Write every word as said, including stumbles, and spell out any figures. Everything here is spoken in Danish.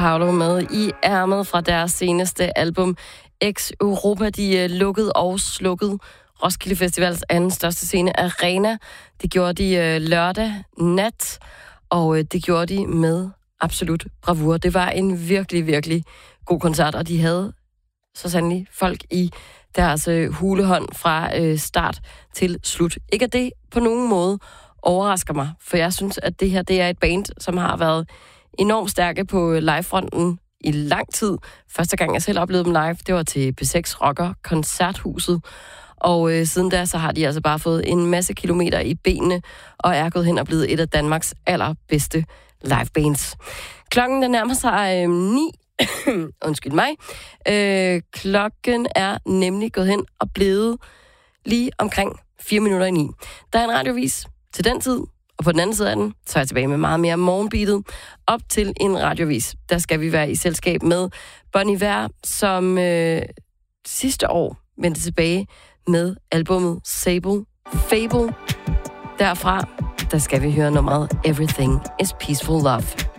Paolo med i ærmet fra deres seneste album Ex Europa. De lukkede og slukkede Roskilde Festivals anden største scene, Arena. Det gjorde de lørdag nat, og det gjorde de med absolut bravur. Det var en virkelig, virkelig god koncert, og de havde så sandelig folk i deres hulehånd fra start til slut. Ikke at det på nogen måde overrasker mig, for jeg synes, at det her det er et band, som har været enormt stærke på livefronten i lang tid. Første gang, jeg selv oplevede dem live, det var til P seks Rocker Koncerthuset. Og øh, siden da, så har de altså bare fået en masse kilometer i benene, og er gået hen og blevet et af Danmarks allerbedste livebands. Klokken der nærmer sig øh, ni. Undskyld mig. Øh, klokken er nemlig gået hen og blevet lige omkring fire minutter i ni. Der er en radiovis til den tid, og på den anden side af den, så er jeg tilbage med meget mere morgenbeatet. Op til en radiovis, der skal vi være i selskab med Bon Iver, som øh, sidste år vendte tilbage med albumet Sable Fable. Derfra, der skal vi høre nummeret Everything is Peaceful Love.